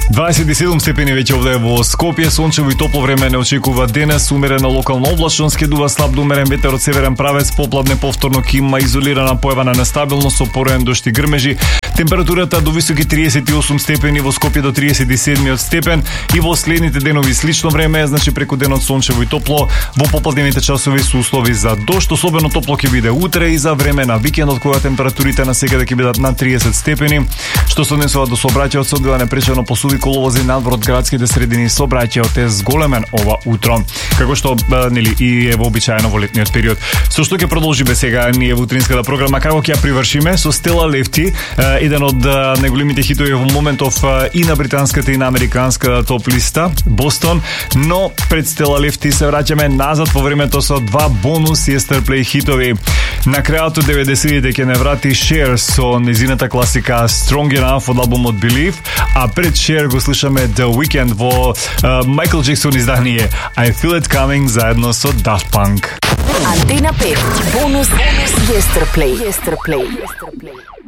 27 степени веќе овде во Скопје, сончево и топло време не очекува денес, умерена локална облачност, ке дува слаб до умерен ветер од северен правец, попладне повторно ќе има изолирана појава на нестабилност со пореен дожд и грмежи. Температурата до високи 38 степени, во Скопје до 37 степен и во следните денови слично време, значи преку денот сончево и топло, во попладневите часови со услови за дожд, особено топло ќе биде утре и за време на викендот кога температурите на секаде ќе бидат над 30 степени, што се однесува до сообраќајот се одбива непречено посуди коловози надвор од градските средини, сообраќајот е зголемен ова утро, како што нели и е вообичаено во летниот период. Со што ќе продолжиме сега ние во утринската програма, како ќе ја привршиме со Стела Лефти, еден од најголемите хитови во моментов и на британската и на американската топ листа, Бостон, но пред Стела Лефти се враќаме назад во времето со два бонус Yesterplay хитови. На крајот од 90-тите ќе не врати Cher со незината класика Strong Enough од албумот Believe, а пред Cher го слушаме The Weeknd во Michael Jackson издание I Feel It Coming заедно со Daft Punk. Антена 5. Бонус Yesterplay.